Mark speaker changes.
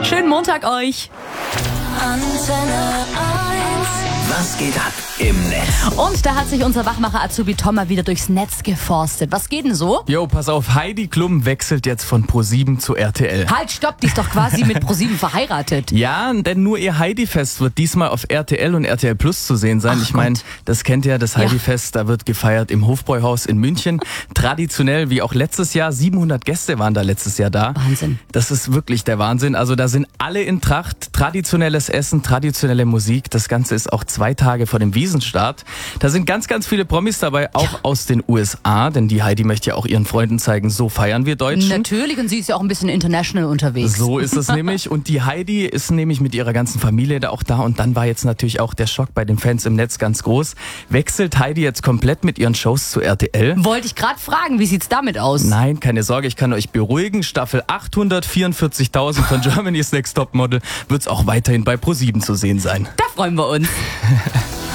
Speaker 1: Schönen Montag euch.
Speaker 2: Antenne 1.
Speaker 3: Was geht ab im Netz?
Speaker 1: Und da hat sich unser Wachmacher Azubi Tom mal wieder durchs Netz geforstet. Was geht denn so?
Speaker 4: Jo, pass auf, Heidi Klum wechselt jetzt von ProSieben zu RTL.
Speaker 1: Halt, stopp, die ist doch quasi mit ProSieben verheiratet.
Speaker 4: Ja, denn nur ihr Heidi-Fest wird diesmal auf RTL und RTL Plus zu sehen sein.
Speaker 1: Ach
Speaker 4: Ich meine,
Speaker 1: Gott.
Speaker 4: das kennt ihr, das Heidi-Fest, da wird gefeiert im Hofbräuhaus in München. Traditionell, wie auch letztes Jahr, 700 Gäste waren da letztes Jahr da.
Speaker 1: Wahnsinn.
Speaker 4: Das ist wirklich der Wahnsinn. Also da sind alle in Tracht, traditionelles Essen, traditionelle Musik. Das Ganze ist auch 2 Tage vor dem Wiesenstart. Da sind ganz, ganz viele Promis dabei, auch aus den USA, denn die Heidi möchte ja auch ihren Freunden zeigen, so feiern wir Deutschen.
Speaker 1: Natürlich, und sie ist ja auch ein bisschen international unterwegs.
Speaker 4: So ist es nämlich. Und die Heidi ist nämlich mit ihrer ganzen Familie da auch da. Und dann war jetzt natürlich auch der Schock bei den Fans im Netz ganz groß. Wechselt Heidi jetzt komplett mit ihren Shows zu RTL?
Speaker 1: Wollte ich gerade fragen, wie sieht's damit aus?
Speaker 4: Nein, keine Sorge, ich kann euch beruhigen. Staffel 844.000 von Germany's Next Topmodel wird's auch weiterhin bei ProSieben zu sehen sein.
Speaker 1: Da freuen wir uns.